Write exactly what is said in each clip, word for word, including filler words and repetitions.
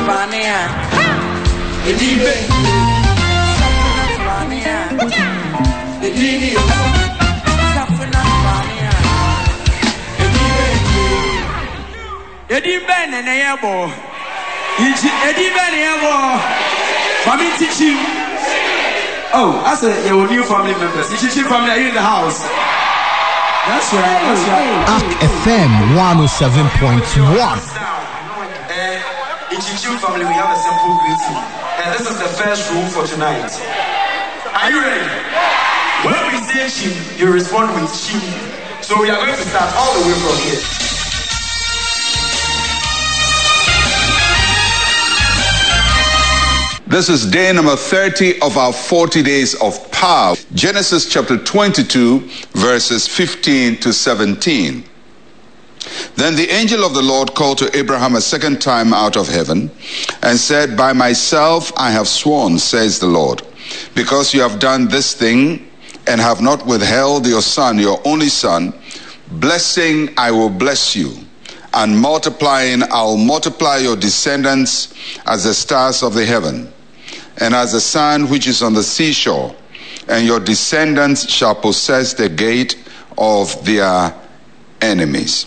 Eddie Ben and Ayabo. Eddie Ben and Ayabo. Family teaching. Oh, I said your new family members. Teaching family, are you in the house? That's right. That's right. A C F M one oh seven point one. In Chichu family, we have a simple greeting. And this is the first rule for tonight. Are you ready? When we say Chim, you respond with Chim. So we are going to start all the way from here. This is day number thirty of our forty days of power. Genesis chapter twenty-two, verses fifteen to seventeen. Then the angel of the Lord called to Abraham a second time out of heaven and said, "By myself I have sworn, says the Lord, because you have done this thing and have not withheld your son, your only son, blessing I will bless you, and multiplying I will multiply your descendants as the stars of the heaven, and as the sand which is on the seashore, and your descendants shall possess the gate of their enemies."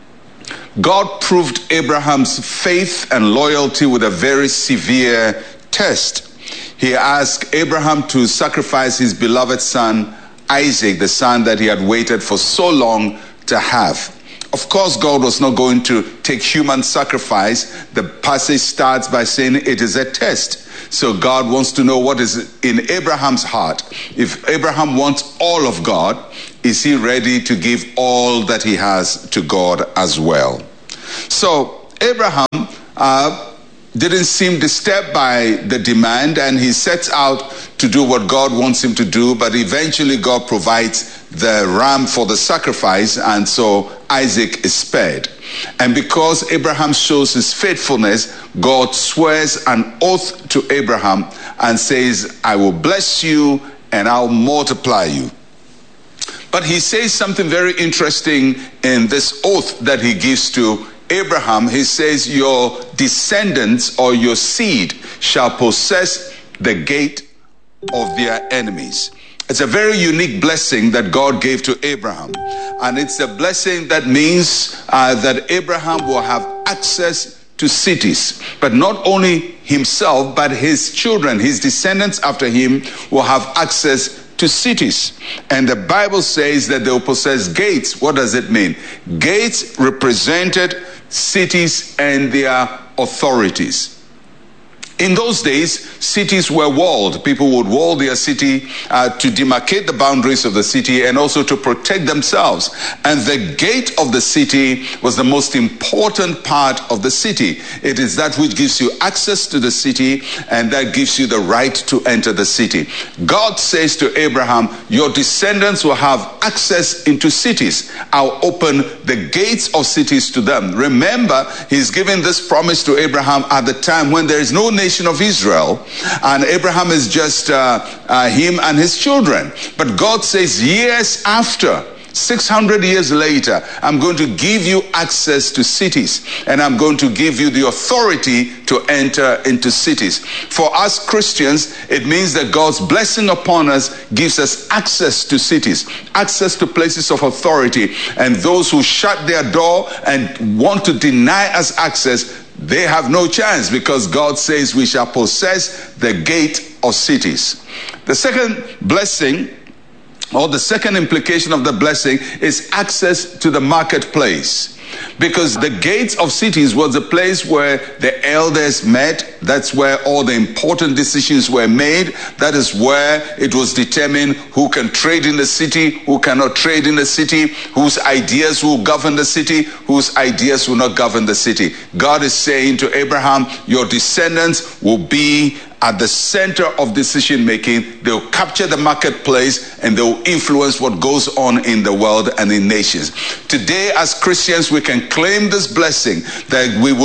God proved Abraham's faith and loyalty with a very severe test. He asked Abraham to sacrifice his beloved son, Isaac, the son that he had waited for so long to have. Of course, God was not going to take human sacrifice. The passage starts by saying it is a test. So God wants to know what is in Abraham's heart. If Abraham wants all of God, is he ready to give all that he has to God as well? So Abraham uh, didn't seem disturbed by the demand, and he sets out to do what God wants him to do, but eventually God provides the ram for the sacrifice, and so Isaac is spared. And because Abraham shows his faithfulness, God swears an oath to Abraham and says, "I will bless you and I'll multiply you." But he says something very interesting in this oath that he gives to Abraham. He says, "Your descendants or your seed shall possess the gate of their enemies." It's a very unique blessing that God gave to Abraham. And it's a blessing that means uh, that Abraham will have access to cities. But not only himself, but his children, his descendants after him will have access to cities. And the Bible says that they will possess gates. What does it mean? Gates represented cities and their authorities. In those days, cities were walled. People would wall their city uh, to demarcate the boundaries of the city and also to protect themselves. And the gate of the city was the most important part of the city. It is that which gives you access to the city, and that gives you the right to enter the city. God says to Abraham, "Your descendants will have access into cities. I'll open the gates of cities to them." Remember, he's giving this promise to Abraham at the time when there is no nation of Israel, and Abraham is just uh, uh, him and his children. But God says, years after, six hundred years later, I'm going to give you access to cities, and I'm going to give you the authority to enter into cities. For us Christians, it means that God's blessing upon us gives us access to cities, access to places of authority, and those who shut their door and want to deny us access, they have no chance, because God says we shall possess the gate of cities. The second blessing, or the second implication of the blessing, is access to the marketplace. Because the gates of cities was a place where the elders met. That's where all the important decisions were made. That is where it was determined who can trade in the city, who cannot trade in the city, whose ideas will govern the city, whose ideas will not govern the city. God is saying to Abraham, your descendants will be at the center of decision making. They'll capture the marketplace, and they'll influence what goes on in the world and in nations. Today, as Christians, we can claim this blessing that we will